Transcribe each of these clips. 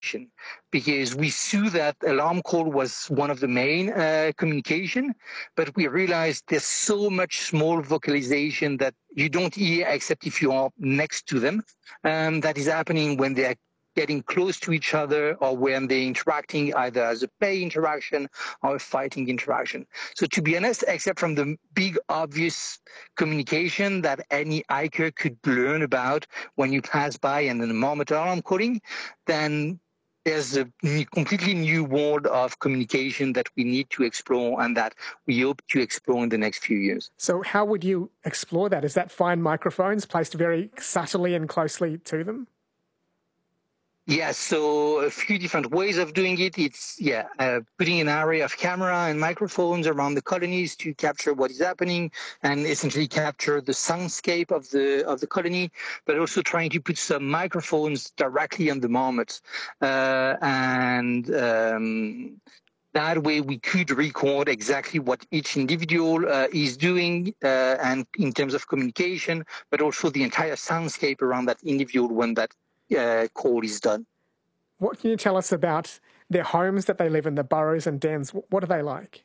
vocalization, because we saw that alarm call was one of the main communication, but we realized there's so much small vocalization that you don't hear except if you are next to them. That is happening when they're getting close to each other or when they're interacting either as a play interaction or a fighting interaction. So to be honest, except from the big obvious communication that any hiker could learn about when you pass by and then a marmot alarm calling, then there's a completely new world of communication that we need to explore and that we hope to explore in the next few years. So how would you explore that? Is that find microphones placed very subtly and closely to them? Yeah, so a few different ways of doing it. It's putting an array of camera and microphones around the colonies to capture what is happening and essentially capture the soundscape of the colony, but also trying to put some microphones directly on the marmots. That way we could record exactly what each individual is doing and in terms of communication, but also the entire soundscape around that individual when that call is done. What can you tell us about their homes that they live in, the burrows and dens? What are they like?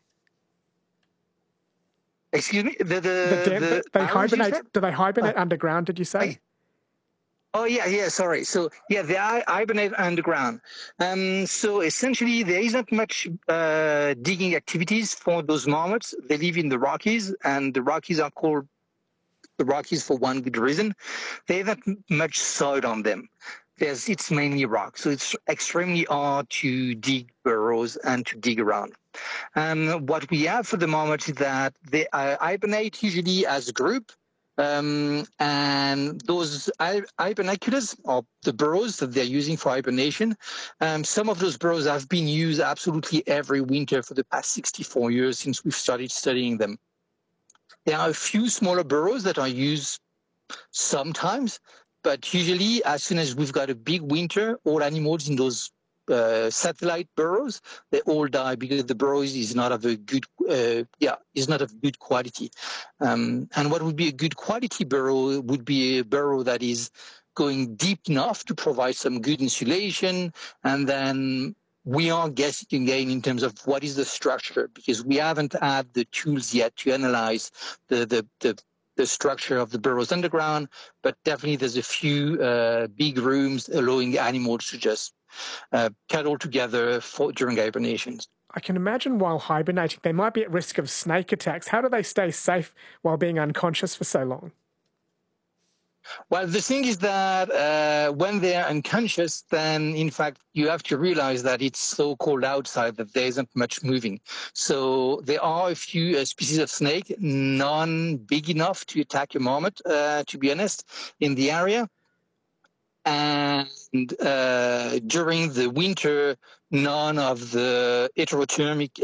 Excuse me? They hibernate. Do they hibernate underground, did you say? Sorry. So, they hibernate underground. So essentially, there isn't much digging activities for those marmots. They live in the Rockies, and the Rockies are called the Rockies for one good reason. They haven't much soil on them. It's mainly rock, so it's extremely hard to dig burrows and to dig around. What we have for the moment is that they hibernate usually as a group, and those hibernaculars, or the burrows that they're using for hibernation, some of those burrows have been used absolutely every winter for the past 64 years since we've started studying them. There are a few smaller burrows that are used sometimes, but usually as soon as we've got a big winter, all animals in those satellite burrows, they all die because the burrow is not of a good, is not of good quality. And what would be a good quality burrow would be a burrow that is going deep enough to provide some good insulation, and then we are guessing again in terms of what is the structure, because we haven't had the tools yet to analyze the structure of the burrows underground, but definitely there's a few big rooms allowing animals to just cuddle together during hibernations. I can imagine while hibernating, they might be at risk of snake attacks. How do they stay safe while being unconscious for so long? Well, the thing is that when they're unconscious, then in fact you have to realize that it's so cold outside that there isn't much moving. So there are a few species of snake, none big enough to attack a marmot, to be honest, in the area. And during the winter, none of the heterothermic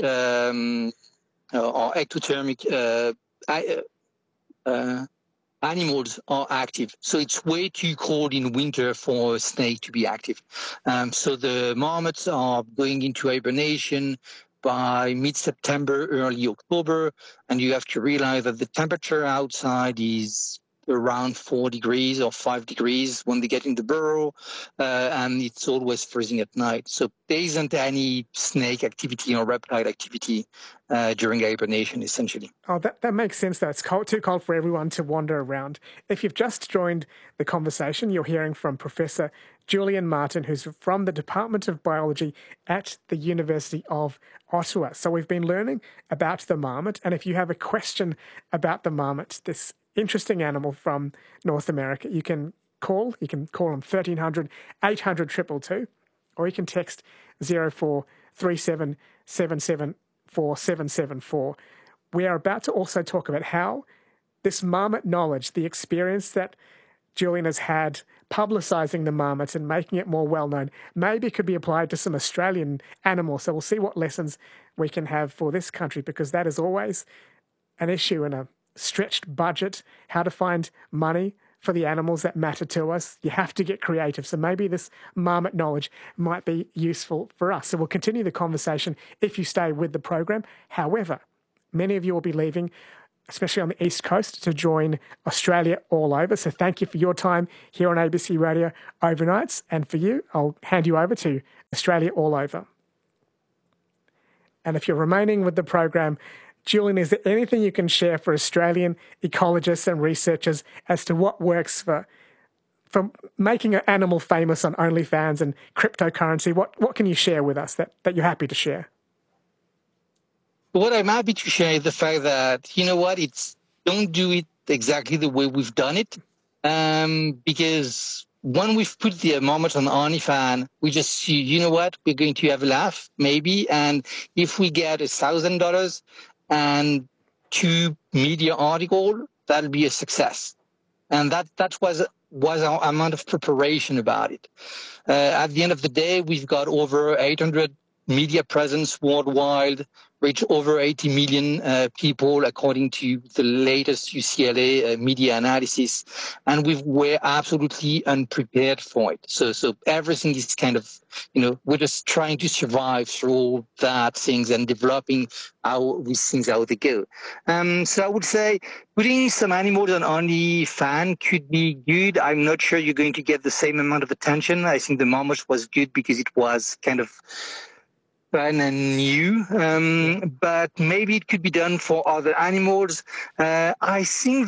or ectothermic animals are active. So it's way too cold in winter for a snake to be active. So the marmots are going into hibernation by mid-September, early October, and you have to realize that the temperature outside is around 4 degrees or 5 degrees when they get in the burrow, and it's always freezing at night. So there isn't any snake activity or reptile activity during hibernation, essentially. Oh, that makes sense, though. It's too cold for everyone to wander around. If you've just joined the conversation, you're hearing from Professor Julian Martin, who's from the Department of Biology at the University of Ottawa. So we've been learning about the marmot, and if you have a question about the marmot, this interesting animal from North America, you can call them 1300 800 222, or you can text 0437 774 774. We are about to also talk about how this marmot knowledge, the experience that Julian has had publicising the marmot and making it more well-known, maybe could be applied to some Australian animals. So we'll see what lessons we can have for this country, because that is always an issue in a stretched budget, how to find money for the animals that matter to us. You have to get creative. So maybe this marmot knowledge might be useful for us. So we'll continue the conversation if you stay with the program. However, many of you will be leaving especially on the East Coast, to join Australia all over. So thank you for your time here on ABC Radio Overnights. And for you, I'll hand you over to Australia all over. And if you're remaining with the program, Julian, is there anything you can share for Australian ecologists and researchers as to what works for making an animal famous on OnlyFans and cryptocurrency? What can you share with us that you're happy to share? What I'm happy to share is the fact that, you know what, don't do it exactly the way we've done it. Because when we've put the moment on OnlyFans, we just see, you know what, we're going to have a laugh, maybe. And if we get $1,000 and 2 media articles, that'll be a success. And that was our amount of preparation about it. At the end of the day, we've got over 800 media presence worldwide, reach over 80 million people, according to the latest UCLA media analysis. And we're absolutely unprepared for it. So everything is kind of, we're just trying to survive through all that things and developing these things how they go. So I would say putting some animals on OnlyFans could be good. I'm not sure you're going to get the same amount of attention. I think the marmoset was good because it was kind of brand new, but maybe it could be done for other animals. I think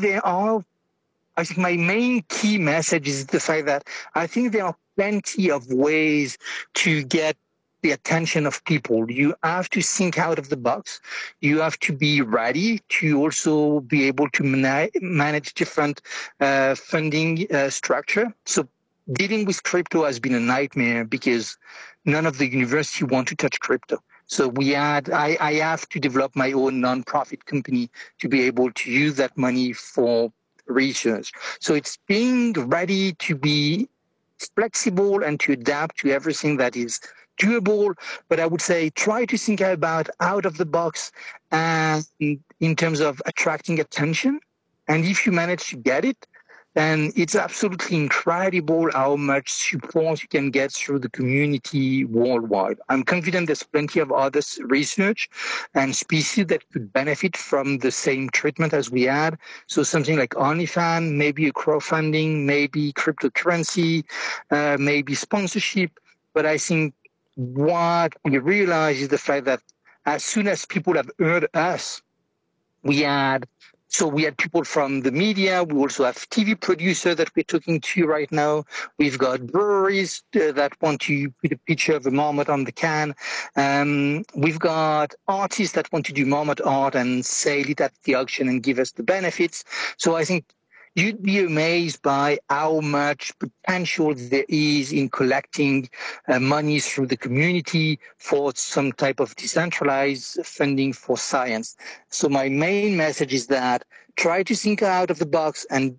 my main key message is the fact that I think there are plenty of ways to get the attention of people. You have to think out of the box. You have to be ready to also be able to manage different funding structure. So dealing with crypto has been a nightmare because none of the university want to touch crypto. So I have to develop my own nonprofit company to be able to use that money for research. So it's being ready to be flexible and to adapt to everything that is doable. But I would say try to think about out of the box and in terms of attracting attention. And if you manage to get it, then it's absolutely incredible how much support you can get through the community worldwide. I'm confident there's plenty of other research and species that could benefit from the same treatment as we had. So something like OnlyFans, maybe a crowdfunding, maybe cryptocurrency, maybe sponsorship. But I think what we realize is the fact that as soon as people have heard us, we had people from the media. We also have TV producers that we're talking to right now. We've got breweries that want to put a picture of a marmot on the can. We've got artists that want to do marmot art and sell it at the auction and give us the benefits. So I think you'd be amazed by how much potential there is in collecting money through the community for some type of decentralized funding for science. So my main message is that try to think out of the box, and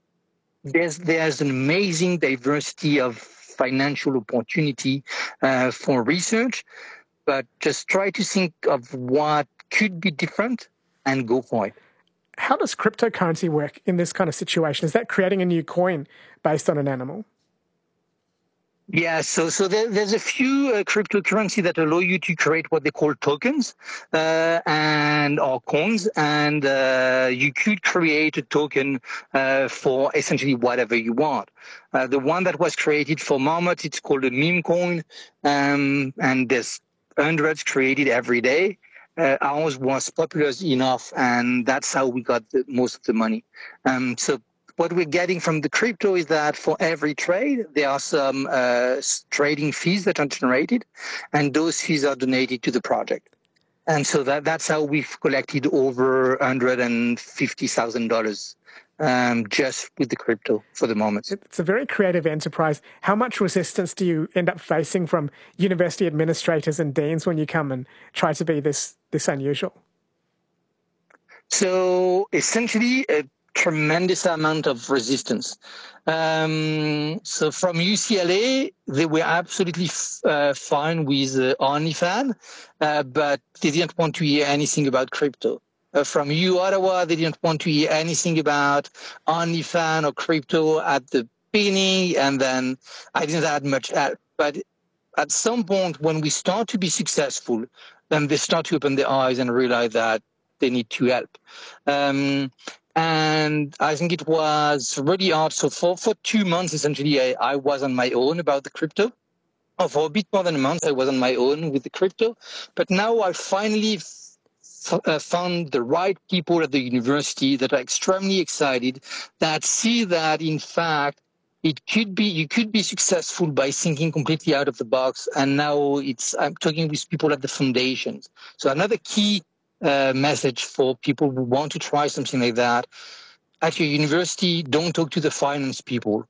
there's an amazing diversity of financial opportunity for research, but just try to think of what could be different and go for it. How does cryptocurrency work in this kind of situation? Is that creating a new coin based on an animal? Yeah, so there's a few cryptocurrency that allow you to create what they call tokens or coins, and you could create a token for essentially whatever you want. The one that was created for marmot, it's called a meme coin, and there's hundreds created every day. Ours was popular enough, and that's how we got most of the money. So what we're getting from the crypto is that for every trade, there are some trading fees that are generated, and those fees are donated to the project. And so that's how we've collected over $150,000 just with the crypto for the moment. It's a very creative enterprise. How much resistance do you end up facing from university administrators and deans when you come and try to be this unusual? So essentially, a tremendous amount of resistance. So from UCLA, they were absolutely fine with OnlyFans, but they didn't want to hear anything about crypto. From Ottawa, they didn't want to hear anything about OnlyFans or crypto at the beginning, and then I didn't add much. But at some point, when we start to be successful, then they start to open their eyes and realize that they need to help. And I think it was really hard. So for 2 months, essentially, I was on my own about the crypto. For a bit more than a month, I was on my own with the crypto. But now I finally found the right people at the university that are extremely excited, that see that, in fact, you could be successful by thinking completely out of the box. And now I'm talking with people at the foundations. So another key message for people who want to try something like that: at your university, don't talk to the finance people.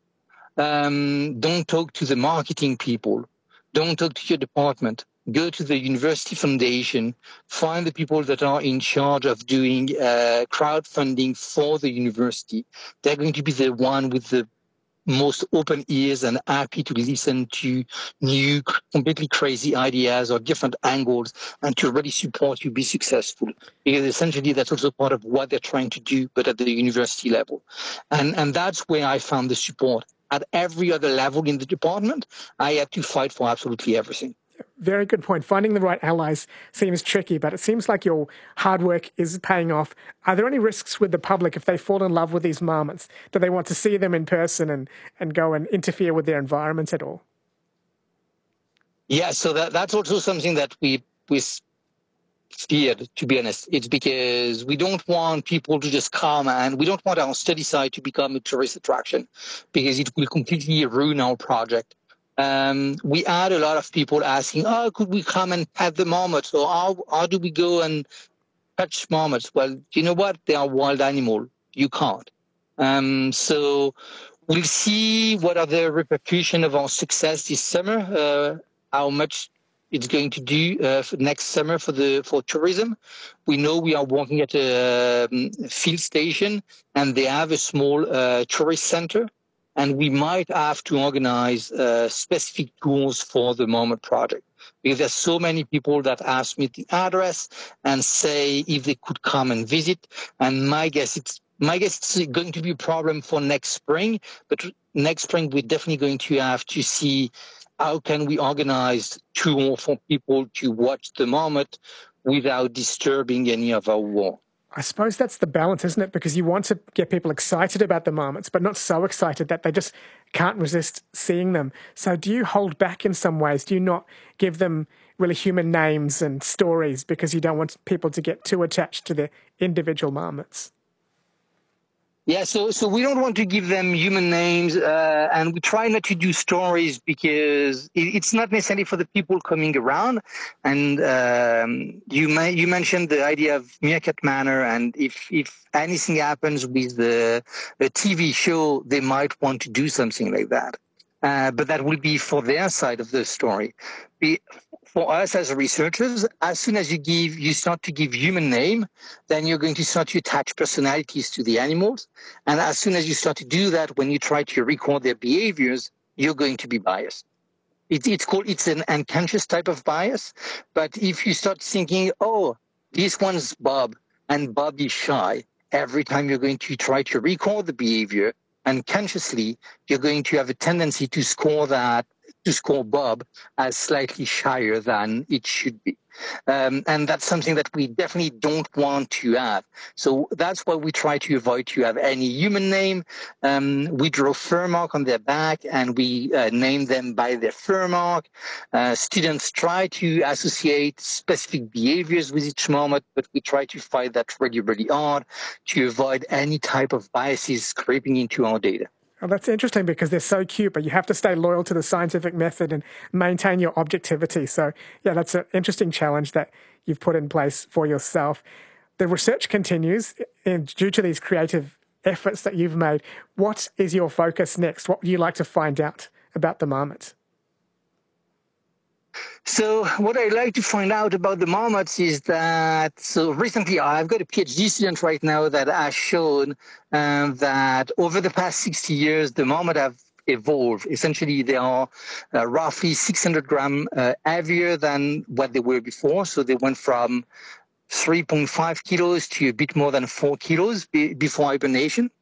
Don't talk to the marketing people. Don't talk to your department. Go to the university foundation. Find the people that are in charge of doing crowdfunding for the university. They're going to be the one with the most open ears and happy to listen to new, completely crazy ideas or different angles, and to really support you be successful. Because essentially that's also part of what they're trying to do, but at the university level. And that's where I found the support. At every other level in the department, I had to fight for absolutely everything. Very good point. Finding the right allies seems tricky, but it seems like your hard work is paying off. Are there any risks with the public if they fall in love with these marmots? Do they want to see them in person and go and interfere with their environment at all? Yeah, so that's also something that we feared, to be honest. It's because we don't want people to just come, and we don't want our study site to become a tourist attraction, because it will completely ruin our project. We had a lot of people asking, could we come and pet the marmots? Or how do we go and touch marmots? Well, you know what? They are wild animal. You can't. So we'll see what are the repercussions of our success this summer, how much it's going to do next summer for tourism. We know we are working at a field station, and they have a small tourist center. And we might have to organize specific tours for the Marmot project, because there's so many people that ask me the address and say if they could come and visit. And my guess it's going to be a problem for next spring. But next spring, we're definitely going to have to see how can we organize tour for people to watch the Marmot without disturbing any of our work. I suppose that's the balance, isn't it? Because you want to get people excited about the marmots, but not so excited that they just can't resist seeing them. So do you hold back in some ways? Do you not give them really human names and stories because you don't want people to get too attached to the individual marmots? Yeah, so we don't want to give them human names, and we try not to do stories because it's not necessarily for the people coming around. And you mentioned the idea of Meerkat Manor, and if anything happens with the TV show, they might want to do something like that. But that will be for their side of the story. For us as researchers, as soon as you start to give human name, then you're going to start to attach personalities to the animals. And as soon as you start to do that, when you try to record their behaviors, you're going to be biased. It's an unconscious type of bias. But if you start thinking, this one's Bob, and Bob is shy, every time you're going to try to record the behavior, unconsciously, you're going to have a tendency to score Bob as slightly shyer than it should be. And that's something that we definitely don't want to have. So that's why we try to avoid to have any human name. We draw fur mark on their back, and we name them by their fur mark. Students try to associate specific behaviors with each marmot, but we try to fight that really, really hard to avoid any type of biases creeping into our data. Oh, that's interesting because they're so cute, but you have to stay loyal to the scientific method and maintain your objectivity. So, yeah, that's an interesting challenge that you've put in place for yourself. The research continues, and due to these creative efforts that you've made, what is your focus next? What would you like to find out about the marmots? So what I like to find out about the marmots is that, so recently I've got a PhD student right now that has shown that over the past 60 years, the marmot have evolved. Essentially, they are roughly 600 grams heavier than what they were before. So they went from 3.5 kilos to a bit more than 4 kilos before hibernation.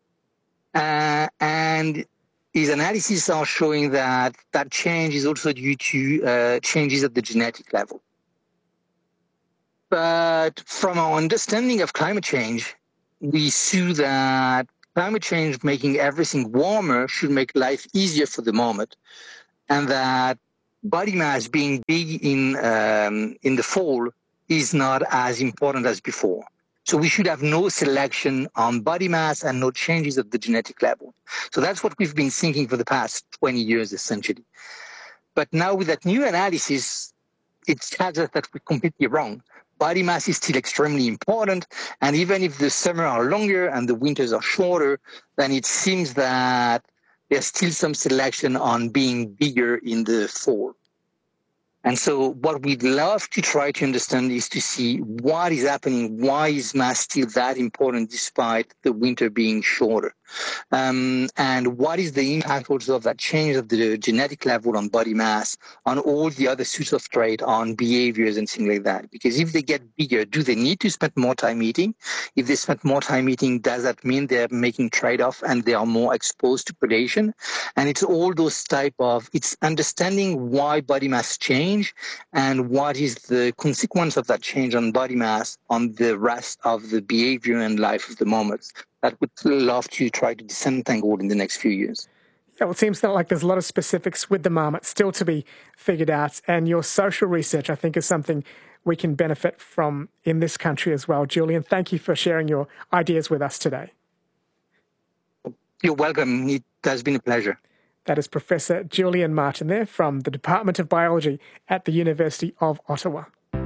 And his analyses are showing that change is also due to changes at the genetic level. But from our understanding of climate change, we see that climate change making everything warmer should make life easier for the moment, and that body mass being big in the fall is not as important as before. So we should have no selection on body mass and no changes at the genetic level. So that's what we've been thinking for the past 20 years, essentially. But now with that new analysis, it tells us that we're completely wrong. Body mass is still extremely important. And even if the summer are longer and the winters are shorter, then it seems that there's still some selection on being bigger in the fall. And so what we'd love to try to understand is to see what is happening. Why is mass still that important despite the winter being shorter? And what is the impact also of that change of the genetic level on body mass, on all the other suits of trait, on behaviors and things like that? Because if they get bigger, do they need to spend more time eating? If they spend more time eating, does that mean they're making trade-off and they are more exposed to predation? And it's all those it's understanding why body mass change and what is the consequence of that change on body mass on the rest of the behavior and life of the moment. That would love to try to disentangle in the next few years. Yeah, well, it seems like there's a lot of specifics with the marmot still to be figured out. And your social research, I think, is something we can benefit from in this country as well. Julian, thank you for sharing your ideas with us today. You're welcome. It has been a pleasure. That is Professor Julian Martin there from the Department of Biology at the University of Ottawa.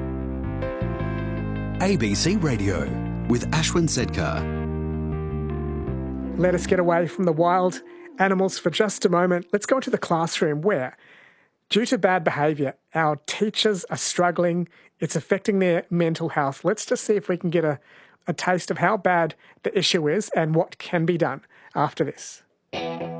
ABC Radio with Ashwin Sedkar. Let us get away from the wild animals for just a moment. Let's go into the classroom where, due to bad behaviour, our teachers are struggling. It's affecting their mental health. Let's just see if we can get a taste of how bad the issue is and what can be done after this.